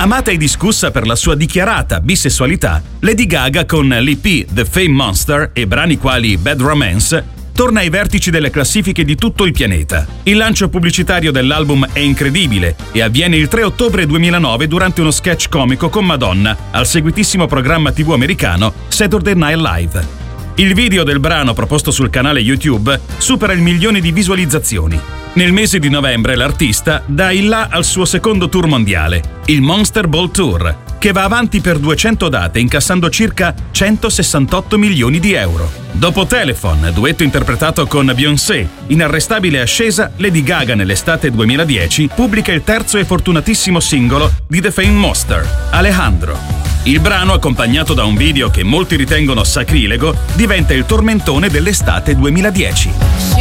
Amata e discussa per la sua dichiarata bisessualità, Lady Gaga con l'EP The Fame Monster e brani quali Bad Romance torna ai vertici delle classifiche di tutto il pianeta. Il lancio pubblicitario dell'album è incredibile e avviene il 3 ottobre 2009 durante uno sketch comico con Madonna al seguitissimo programma TV americano Saturday Night Live. Il video del brano proposto sul canale YouTube supera il 1 milione di visualizzazioni. Nel mese di novembre l'artista dà il là al suo secondo tour mondiale, il Monster Ball Tour, che va avanti per 200 date incassando circa 168 milioni di euro. Dopo Telephone, duetto interpretato con Beyoncé, inarrestabile ascesa, Lady Gaga nell'estate 2010 pubblica il terzo e fortunatissimo singolo di The Fame Monster, Alejandro. Il brano, accompagnato da un video che molti ritengono sacrilego, diventa il tormentone dell'estate 2010.